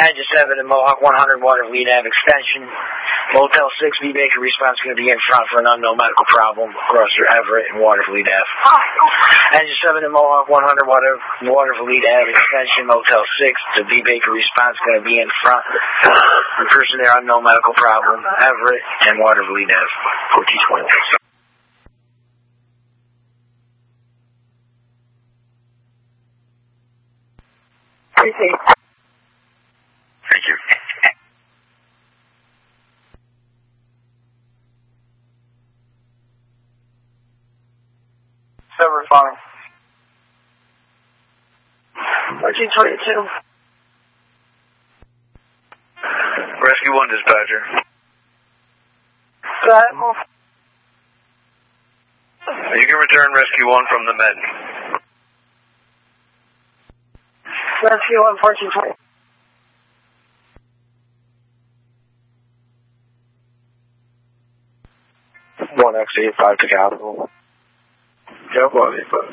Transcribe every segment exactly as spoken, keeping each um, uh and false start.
Engine seven and Mohawk one hundred, Waterville Ave extension. Motel six, V Baker response going to be in front for an unknown medical problem across your Everett and Waterville Ave. Engine seven and Mohawk one hundred, Water, Waterville Ave extension. Motel six, the V Baker response going to be in front. The person there, unknown medical problem, Everett and Waterville Ave. fourteen twenty-one. Thank you. Seven responding. fourteen twenty-two. Rescue one, dispatcher. Go ahead. You can return Rescue one from the med. Rescue one, fourteen twenty. one X eighty-five to Capital. Yeah, buddy, but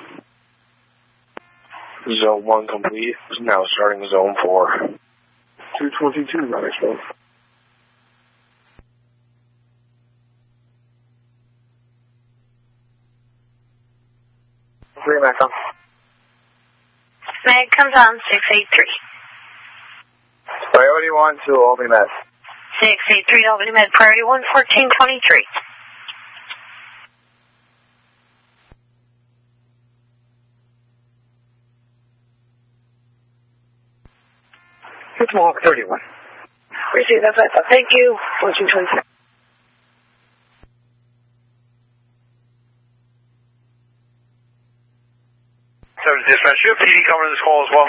Zone one complete. Now starting Zone four. two twenty-two, right, so. Three Mac on. Mag comes on, six eight three. Priority one to Albany Med. six eight three, Albany Med, priority one, fourteen twenty-three. It's Mohawk thirty-one. Receive that, thank you. fourteen twenty-three. So, dispatch, you have P D covering this call as well?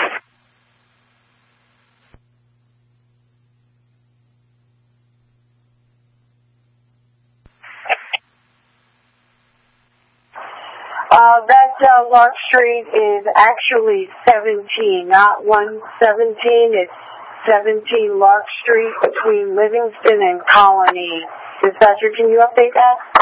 Uh, that uh, Lark Street is actually seventeen, not one seventeen. It's seventeen Lark Street between Livingston and Colony. Dispatcher, can you update that?